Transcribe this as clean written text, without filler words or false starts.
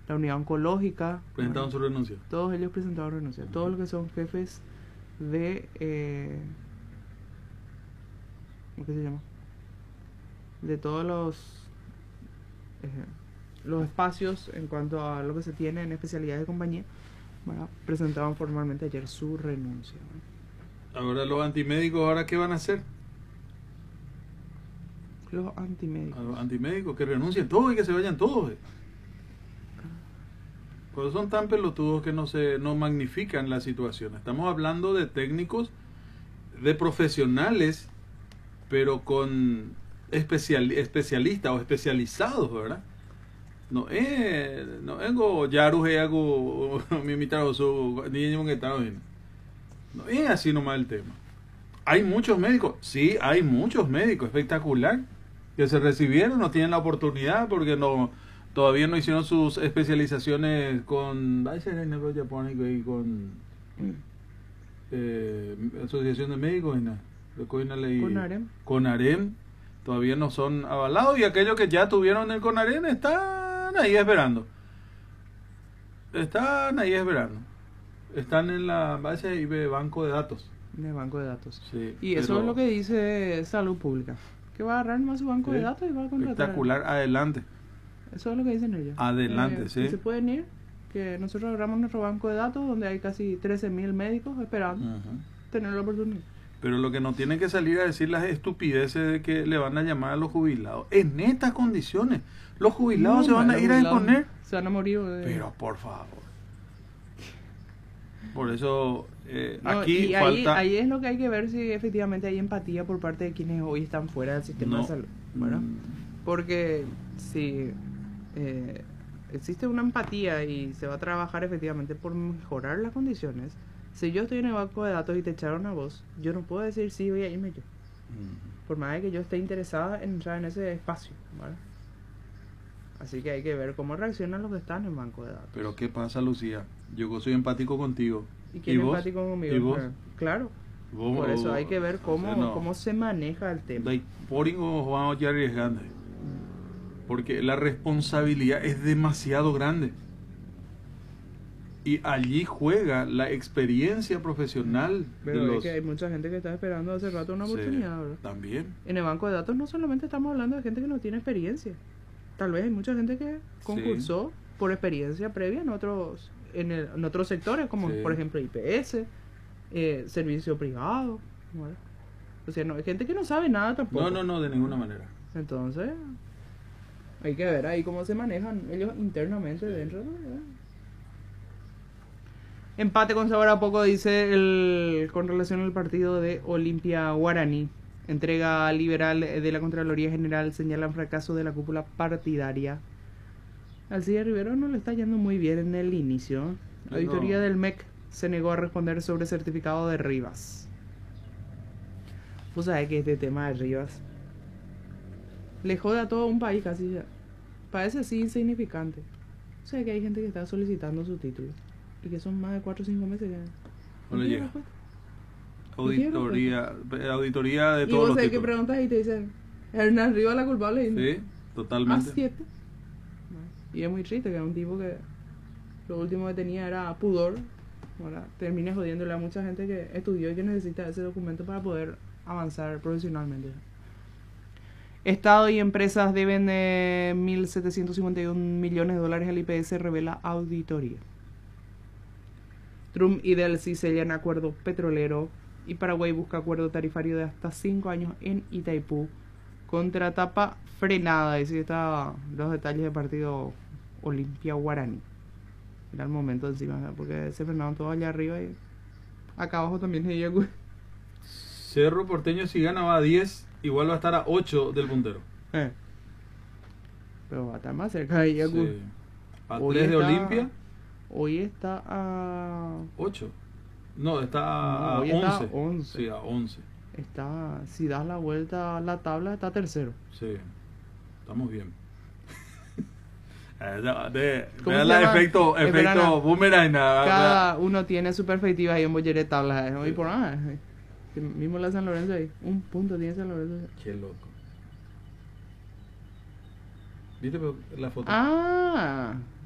la unidad oncológica. Presentaron su renuncia. Todos ellos presentaron renuncia. Todos los que son jefes de... ¿cómo que se llama? De todos los espacios en cuanto a lo que se tiene en especialidades de compañía, ¿verdad? Presentaban formalmente ayer su renuncia, ¿verdad? Ahora los antimédicos, ¿ahora qué van a hacer? Los antimédicos. A los antimédicos que renuncien todos y que se vayan todos. Pues son tan pelotudos que no magnifican la situación. Estamos hablando de técnicos, de profesionales, pero con especialistas o especializados, ¿verdad? No es yaru hago mi mitad su ni que está bien. No es así nomás el tema. Hay muchos médicos, sí, hay muchos médicos, espectacular, que se recibieron, no tienen la oportunidad porque todavía no hicieron sus especializaciones con neuropánico y con asociación de médicos CONAREM todavía no son avalados, y aquellos que ya tuvieron el CONAREM están ahí esperando están en la base de banco de datos. De banco de datos. Sí, y eso es lo que dice Salud Pública, que va a agarrar más su banco de datos y va a contratar. Espectacular, adelante. Eso es lo que dicen ellos. Adelante, sí. Que se pueden ir, que nosotros agarramos nuestro banco de datos donde hay casi 13.000 médicos esperando tener la oportunidad. Pero lo que no tienen que salir a decir las estupideces de que le van a llamar a los jubilados. En estas condiciones, los jubilados se van a ir a exponer. Se van a morir. Pero por favor. Por eso no, aquí y falta... ahí es lo que hay que ver si efectivamente hay empatía por parte de quienes hoy están fuera del sistema de salud, ¿verdad? Porque si existe una empatía y se va a trabajar efectivamente por mejorar las condiciones, si yo estoy en el banco de datos y te echaron a vos, yo no puedo decir sí, voy a irme yo. Por más de que yo esté interesada en entrar en ese espacio, ¿vale? Así que hay que ver cómo reaccionan los que están en el banco de datos. Pero ¿qué pasa, Lucía? Yo soy empático contigo. ¿Y quién es empático conmigo? ¿Y vos? Claro. Por eso hay que ver cómo se maneja el tema. Vamos a arriesgando. Porque la responsabilidad es demasiado grande. Y allí juega la experiencia profesional. Pero es que hay mucha gente que está esperando hace rato una oportunidad, ¿verdad? También. En el banco de datos no solamente estamos hablando de gente que no tiene experiencia. Tal vez hay mucha gente que concursó por experiencia previa en otros sectores, como por ejemplo IPS, servicio privado, ¿vale? O sea, no hay gente que no sabe nada tampoco. No, de ninguna manera. Entonces, hay que ver ahí cómo se manejan ellos internamente dentro, ¿verdad? Empate con sabor a poco, dice con relación al partido de Olimpia Guaraní. Entrega liberal de la Contraloría General señalan fracaso de la cúpula partidaria. Alcide Rivero no le está yendo muy bien en el inicio. La auditoría del MEC se negó a responder sobre el certificado de Rivas. Vos sabés que este tema de Rivas le jode a todo un país casi ya. Parece así insignificante. O sea que hay gente que está solicitando su título y que son más de 4 o 5 meses ya. No le llega. Auditoría de todos los títulos. Y vos sabés que títulos. Preguntas y te dicen Hernán Rivas la culpable. Sí, totalmente. A 7. Y es muy triste que era un tipo que lo último que tenía era pudor. Ahora termina jodiéndole a mucha gente que estudió y que necesita ese documento para poder avanzar profesionalmente. Estado y empresas deben de $1.751 millones al IPS, revela auditoría. Trump y Delcy sellan acuerdo petrolero y Paraguay busca acuerdo tarifario de hasta 5 años en Itaipú contra tapa frenada. Y si está los detalles del partido Olimpia Guaraní. Era el momento encima, porque se frenaron todos allá arriba y acá abajo también se llegó. Cerro Porteño, si gana, va a 10, igual va a estar a 8 del puntero. Pero va a estar más cerca de Yacu. Sí. A 3 de Olimpia. Hoy está a 8. No, está a 11. Está a 11. Sí, a 11. Está, si das la vuelta a la tabla, está tercero. Sí, estamos bien. Efecto boomerang. Cada uno tiene su perspectiva ahí en Bollere tablas. Y por nada. Mismo la San Lorenzo ahí. Un punto tiene San Lorenzo. Qué loco. ¿Viste la foto? Ah.